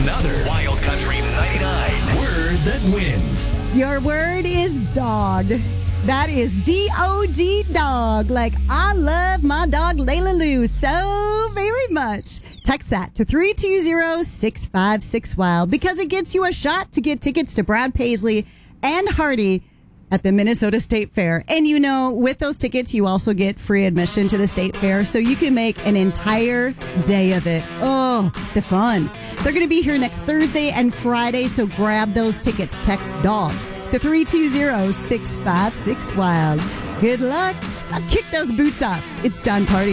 another Wild Country 99 word that wins. Your word is dog. That is D-O-G, dog. Like, I love my dog, Layla Lou, so very much. Text that to 320-656-WILD because it gets you a shot to get tickets to Brad Paisley and Hardy at the Minnesota State Fair. And you know, with those tickets, you also get free admission to the State Fair, so you can make an entire day of it. Oh, the fun. They're going to be here next Thursday and Friday, so grab those tickets. Text DOG to 320-656-WILD. Good luck. Now kick those boots off. It's John Party.